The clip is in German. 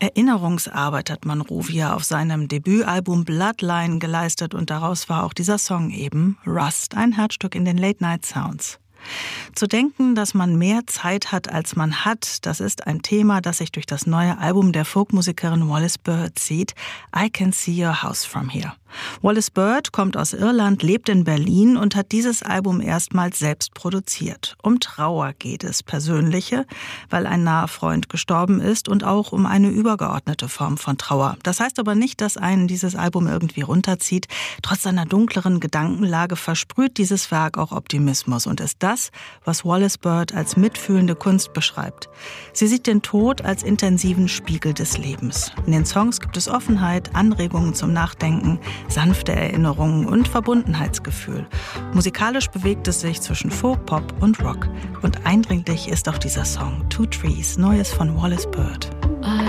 Erinnerungsarbeit hat Monrovia auf seinem Debütalbum Bloodline geleistet und daraus war auch dieser Song eben Rust, ein Herzstück in den Late Night Sounds. Zu denken, dass man mehr Zeit hat, als man hat, das ist ein Thema, das sich durch das neue Album der Folkmusikerin Wallis Bird zieht, I Can See Your House From Here. Wallis Bird kommt aus Irland, lebt in Berlin und hat dieses Album erstmals selbst produziert. Um Trauer geht es, persönliche, weil ein naher Freund gestorben ist und auch um eine übergeordnete Form von Trauer. Das heißt aber nicht, dass einen dieses Album irgendwie runterzieht. Trotz seiner dunkleren Gedankenlage versprüht dieses Werk auch Optimismus und ist das, was Wallis Bird als mitfühlende Kunst beschreibt. Sie sieht den Tod als intensiven Spiegel des Lebens. In den Songs gibt es Offenheit, Anregungen zum Nachdenken, sanfte Erinnerungen und Verbundenheitsgefühl. Musikalisch bewegt es sich zwischen Folk, Pop und Rock. Und eindringlich ist auch dieser Song Two Trees, Neues von Wallis Bird. I